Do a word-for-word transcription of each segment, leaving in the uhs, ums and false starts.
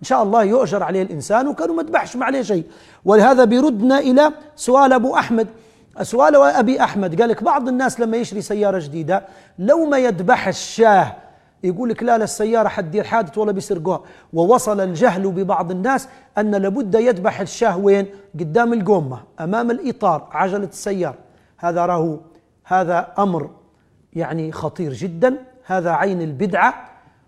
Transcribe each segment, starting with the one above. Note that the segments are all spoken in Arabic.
إن شاء الله يؤجر عليه الإنسان وكانوا ما ذبحش ما عليه شيء. ولهذا بيردنا إلى سؤال أبو أحمد، سؤال أبي أحمد، قال لك بعض الناس لما يشري سيارة جديدة لو ما يذبح الشاه يقول لك لا لا السيارة حتدير حادث ولا بيسرقوها. ووصل الجهل ببعض الناس أن لابد يذبح الشاه وين؟ قدام القومة أمام الإطار عجلة السيارة. هذا راهو هذا أمر يعني خطير جدا، هذا عين البدعة،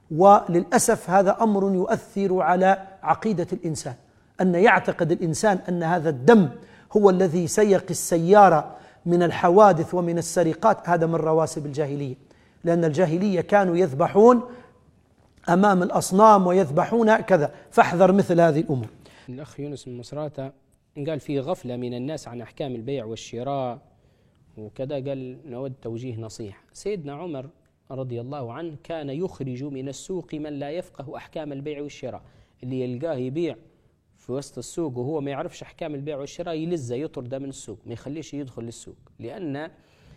وللأسف هذا أمر يؤثر على عقيدة الإنسان، أن يعتقد الإنسان أن هذا الدم هو الذي سيق السيارة من الحوادث ومن السرقات. هذا من رواسب الجاهلية، لأن الجاهلية كانوا يذبحون أمام الأصنام ويذبحون كذا، فاحذر مثل هذه الأمور. الأخ يونس من مصراتة قال في غفلة من الناس عن أحكام البيع والشراء وكذا، قال نود توجيه نصيحة. سيدنا عمر رضي الله عنه كان يخرج من السوق من لا يفقه أحكام البيع والشراء، اللي يلقاه يبيع في وسط السوق وهو ما يعرفش أحكام البيع والشراء يلزه يطرده من السوق، ما يخليش يدخل للسوق، لأن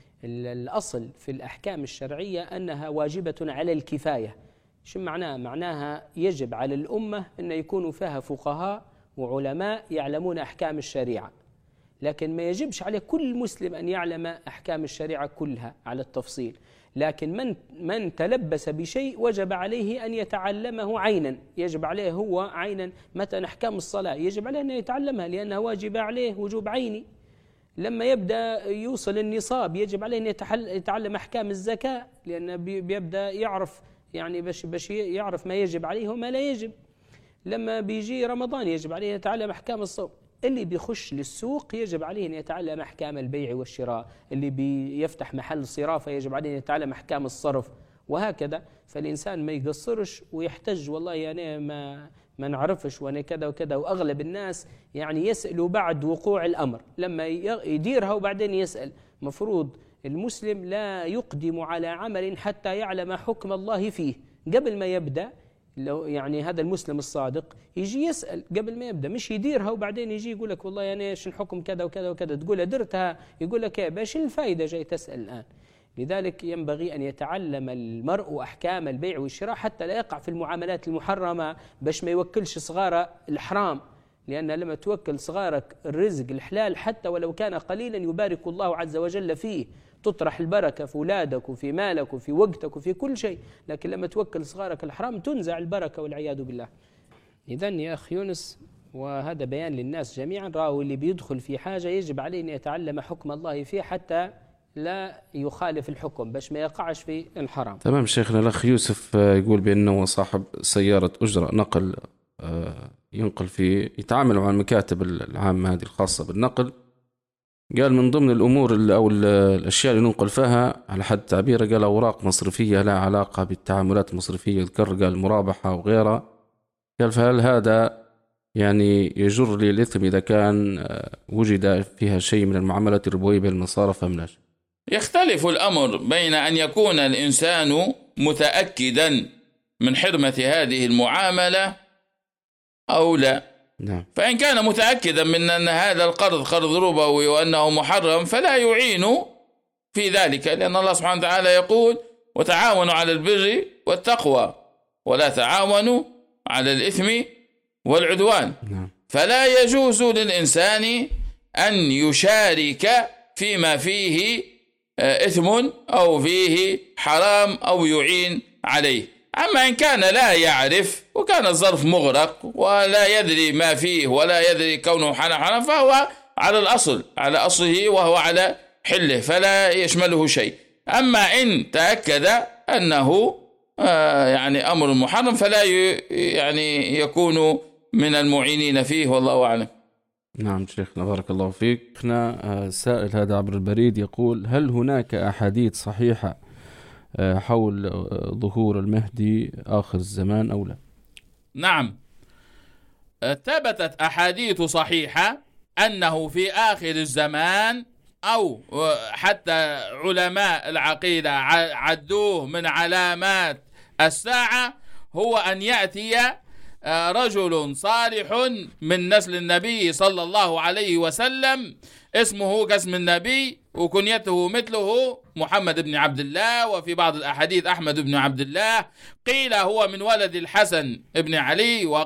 الأصل في الأحكام الشرعية أنها واجبة على الكفاية. شو معناها؟ معناها يجب على الأمة أن يكونوا فيها فقهاء وعلماء يعلمون أحكام الشريعة، لكن ما يجبش على كل مسلم أن يعلم أحكام الشريعة كلها على التفصيل. لكن من من تلبس بشيء وجب عليه أن يتعلمه عينا، يجب عليه هو عينا. مثلا أحكام الصلاة يجب عليه أن يتعلمها لأنها واجب عليه وجوب عيني. لما يبدأ يوصل النصاب يجب عليه أن يتعلم أحكام الزكاة، لأنه بيبدأ يعرف يعني باش باش يعرف ما يجب عليه وما لا يجب. لما بيجي رمضان يجب عليه يتعلم أحكام الصوم. اللي بيخش للسوق يجب عليه أن يتعلم أحكام البيع والشراء، اللي بيفتح محل صرافة يجب عليه أن يتعلم أحكام الصرف، وهكذا. فالإنسان ما يقصرش ويحتج والله يعني ما ما نعرفش وانا كذا وكذا. وأغلب الناس يعني يسألوا بعد وقوع الأمر، لما يديرها وبعدين يسأل. مفروض المسلم لا يقدم على عمل حتى يعلم حكم الله فيه قبل ما يبدأ. لو يعني هذا المسلم الصادق يجي يسأل قبل ما يبدأ، مش يديرها وبعدين يجي يقول لك والله يعني ايش الحكم كذا وكذا وكذا، تقول درتها يقول لك ايه باش الفائدة جاي تسأل الآن. لذلك ينبغي أن يتعلم المرء أحكام البيع والشراء حتى لا يقع في المعاملات المحرمة، باش ما يوكلش صغار الحرام، لأن لما توكل صغارك الرزق الحلال حتى ولو كان قليلا يبارك الله عز وجل فيه، تطرح البركة في أولادك وفي مالك وفي وقتك وفي كل شيء. لكن لما توكل صغارك الحرام تنزع البركة والعياذ بالله. إذن يا أخ يونس، وهذا بيان للناس جميعا، راهو اللي بيدخل في حاجة يجب عليه أن يتعلم حكم الله فيه حتى لا يخالف الحكم باش ما يقعش في الحرام. تمام شيخنا. الأخ يوسف يقول بأنه صاحب سيارة أجرة نقل ينقل في يتعامل مع المكاتب العامة هذه الخاصة بالنقل. قال من ضمن الأمور أو الأشياء اللي ننقل فيها على حد تعبيره قال أوراق مصرفية لا علاقة بالتعاملات المصرفية، ذكر قال مرابحة وغيرها. قال فهل هذا يعني يجر لي الإثم إذا كان وجد فيها شيء من المعاملات الربوية بين المصارف أم لا؟ يختلف الأمر بين أن يكون الإنسان متأكدا من حرمة هذه المعاملة أو لا. نعم. فإن كان متأكدا من أن هذا القرض قرض ربوي وأنه محرم فلا يعين في ذلك، لأن الله سبحانه وتعالى يقول وتعاونوا على البر والتقوى ولا تعاونوا على الإثم والعدوان. نعم. فلا يجوز للإنسان أن يشارك فيما فيه إثم أو فيه حرام أو يعين عليه. أما إن كان لا يعرف وكان الظرف مغرق ولا يدري ما فيه ولا يدري كونه حرام فهو على الأصل على أصله وهو على حله فلا يشمله شيء. أما إن تأكد أنه يعني أمر محرم فلا يعني يكون من المعينين فيه والله أعلم. نعم شيخنا بارك الله فيك. شيخنا سائل هذا عبر البريد يقول هل هناك أحاديث صحيحة حول ظهور المهدي آخر الزمان أو لا؟ نعم ثبتت أحاديث صحيحة أنه في آخر الزمان أو حتى علماء العقيدة عدوه من علامات الساعة هو أن يأتي رجل صالح من نسل النبي صلى الله عليه وسلم اسمه كاسم النبي وكنيته مثله محمد بن عبد الله، وفي بعض الأحاديث أحمد بن عبد الله، قيل هو من ولد الحسن بن علي